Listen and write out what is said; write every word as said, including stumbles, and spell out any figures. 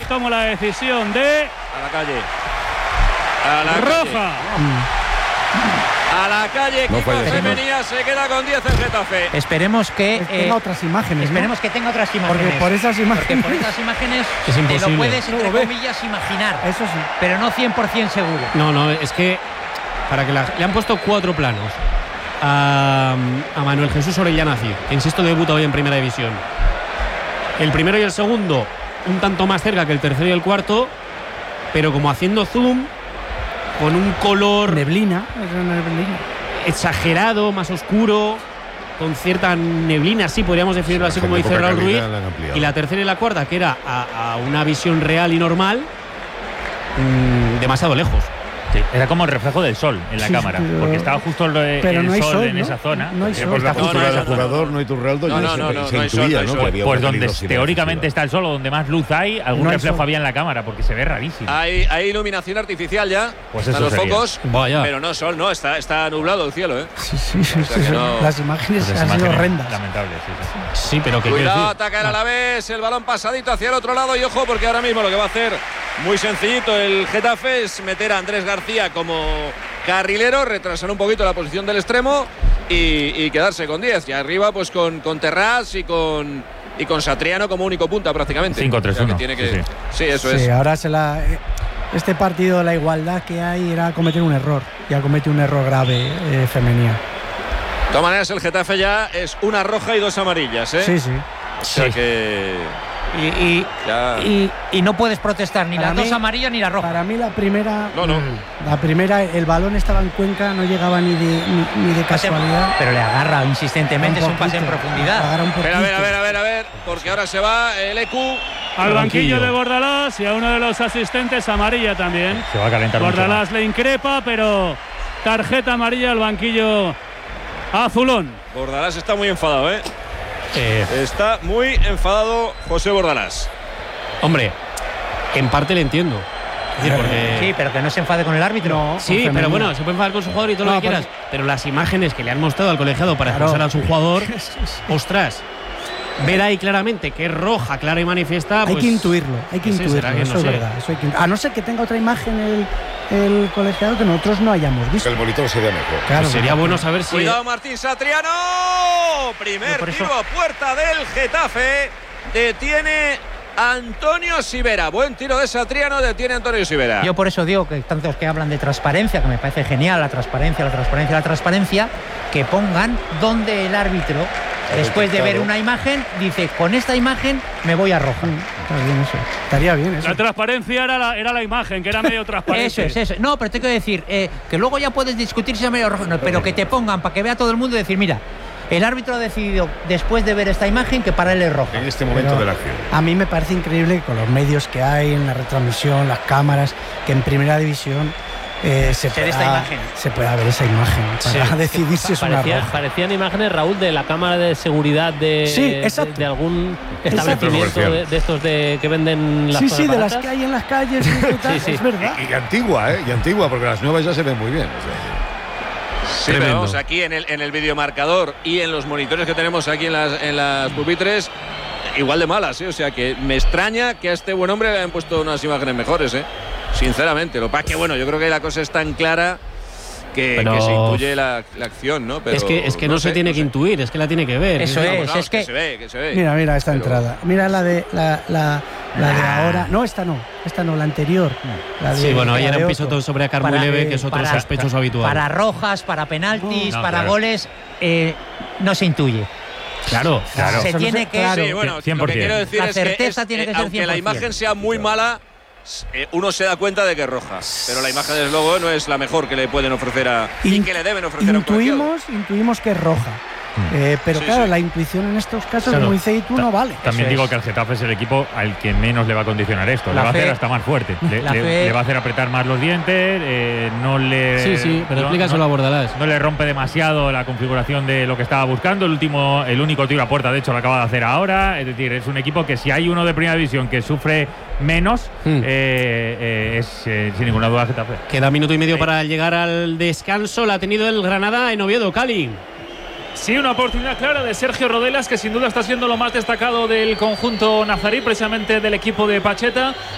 tomo la decisión de... A la calle. A la roja. Calle. A la calle, no Kiko Femenía se queda con diez el Getafe. Esperemos que, que tenga eh, otras imágenes. Esperemos ¿no? que tenga otras imágenes. Porque por esas imágenes, porque por esas imágenes es imposible. Te lo puedes, entre no, comillas, imaginar. Eso sí. Pero no cien por ciento seguro. No, no, es que para que la, le han puesto cuatro planos a, a Manuel Jesús Orellana Cid, que insisto, debuta hoy en Primera División. El primero y el segundo un tanto más cerca que el tercero y el cuarto, pero como haciendo zoom, con un color neblina, neblina. exagerado, más oscuro, con cierta neblina, sí, podríamos definirlo así como dice Raúl Ruiz. Y la tercera y la cuarta, que era a, a una visión real y normal, mmm, demasiado lejos. Sí, era como el reflejo del sol en la sí, cámara, pero, porque estaba justo el, el no sol, sol en ¿no? esa zona. No hay sí, sol. por la no, postura no, del no, jugador, no hay Turraldo. No, no, se, no, no, se no intuía, hay sol, ¿no? no hay Que pues donde peligrosidad teóricamente excesiva. está el sol o donde más luz hay, algún no hay reflejo sol. había en la cámara, porque se ve rarísimo. Hay, hay iluminación artificial ya, pues están los sería. focos, Vaya. pero no sol, no, está, está nublado el cielo, ¿eh? Sí, sí, sí, O sea sí, no... Las imágenes Pues han sido horrendas. Lamentable, sí, sí. Sí, pero que Cuidado, ataca el Alavés, el balón pasadito hacia el otro lado y ojo porque ahora mismo lo que va a hacer muy sencillito el Getafe es meter a Andrés García como carrilero, retrasar un poquito la posición del extremo y, y quedarse con diez. Y arriba pues con, con Terrás y con y con Satriano como único punta prácticamente. cinco tres uno. Tiene que... Sí, sí. sí, eso sí, es. Ahora se la... Este partido, la igualdad que hay era cometer un error. Ya comete un error grave eh, Femenía. De todas maneras el Getafe ya es una roja y dos amarillas, ¿eh? Sí, sí. O sea sí. que... Y, y, ya... y, y no puedes protestar ni Para las mí, dos amarillas ni la roja. Para mí la primera, No, no. la primera, el balón estaba en Cuenca, no llegaba ni de, ni, ni de casualidad. Pero le agarra insistentemente, Un es un pase en poquito, profundidad. agarra un A ver, a ver, a poquito. ver, a ver, a ver, porque ahora se va el E Q. Al banquillo de Bordalás y a uno de los asistentes amarilla también. Se va a calentar mucho Bordalás le increpa, pero tarjeta amarilla al banquillo azulón. Bordalás está muy enfadado, ¿eh? Eh, Está muy enfadado José Bordalás. hombre, en parte le entiendo. Es decir, porque... Sí, pero que no se enfade con el árbitro. No, Sí, con pero Femenía. bueno, se puede enfadar con su jugador y todo No, lo que quieras. Pero las imágenes que le han mostrado al colegiado para Claro. expulsar a su jugador, ostras, ver ahí claramente que es roja, clara y manifiesta. Hay pues, que intuirlo, hay que sí, intuirlo, será que eso no es sé. verdad. Eso hay que, a no ser que tenga otra imagen el, el colegiado que nosotros no hayamos visto. El monitor sería mejor. Claro, Pues sería bueno saber si. Cuidado Martín Satriano. Primer por eso- tiro a puerta del Getafe. Detiene Antonio Sivera. Buen tiro de Satriano, detiene Antonio Sivera. Yo por eso digo que tantos que hablan de transparencia, que me parece genial, la transparencia, la transparencia, la transparencia, que pongan donde el árbitro, después de ver una imagen, dice, con esta imagen me voy a roja. Está bien eso. Estaría bien eso. La transparencia era la, era la imagen, que era medio transparente. Eso es, eso. No, pero te quiero decir, eh, que luego ya puedes discutir si es medio rojo, no, pero que te pongan para que vea todo el mundo y decir, mira, el árbitro ha decidido, después de ver esta imagen, que para él es roja. En este momento Pero de la acción. a mí me parece increíble que con los medios que hay en la retransmisión, las cámaras, que en primera división eh, se, Se dé pueda, esta imagen. se pueda ver esa imagen para Sí. decidir si es una Parecía- roja. parecían imágenes, Raúl, de la cámara de seguridad de, Sí, de, exacto. de algún Exacto. establecimiento de, de estos de que venden las Sí, cosas sí, de las baratas. que hay en las calles, y tal, Sí, sí. es verdad. Y, y antigua, ¿eh? Y antigua, porque las nuevas ya se ven muy bien. O sea, Sí, pero vamos, aquí en el, en el videomarcador y en los monitores que tenemos aquí en las, en las pupitres, igual de malas, ¿eh? O sea que me extraña que a este buen hombre le hayan puesto unas imágenes mejores, ¿eh? Sinceramente. Lo que pasa es que, bueno, yo creo que la cosa es tan clara que, Pero que se intuye la, la acción, ¿no? Pero es que, es que no, se sé, tiene no que sé. intuir, es que la tiene que ver. Eso Vamos, es, vamos, es que- se ve, que se ve. Mira, mira esta Pero- entrada. Mira la de la, la, la de ahora. No, esta no. Esta no, la anterior. La de- Sí, bueno, ahí la era de un Otto. pisotón sobre Acar muy Para- leve, que es otro para- sospechoso habitual. Para rojas, para penaltis, No, para claro. goles, eh, no se intuye. Claro, Claro. Se Eso no tiene se- que... claro. Sí, bueno, cien por lo que ciento. quiero decir La es que certeza es, tiene que eh, ser aunque la cien por ciento. imagen sea muy mala, eh, uno se da cuenta de que es roja. Pero la imagen, desde luego, no es la mejor que le pueden ofrecer a y In- que le deben ofrecer a un colegiado. Intuimos, intuimos que es roja. Eh, pero Sí, claro, sí. la intuición en estos casos, Claro. como dice tú, no vale. También Eso digo es. que el Getafe es el equipo al que menos le va a condicionar esto. La le va a fe- hacer hasta más fuerte. Le, la le- fe- le va a hacer apretar más los dientes. eh, no le. sí, sí, pero no- explícaselo no- a Bordalás. No le rompe demasiado la configuración de lo que estaba buscando. El último, el único tiro a puerta, de hecho, lo acaba de hacer ahora. Es decir, es un equipo que si hay uno de primera división que sufre menos, Hmm. eh, eh, es eh, sin ninguna duda Getafe. Queda minuto y medio para llegar al descanso. La ha tenido el Granada en Oviedo, Cali. Sí, una oportunidad clara de Sergio Rodelas, que sin duda está siendo lo más destacado del conjunto nazarí, precisamente del equipo de Pacheta.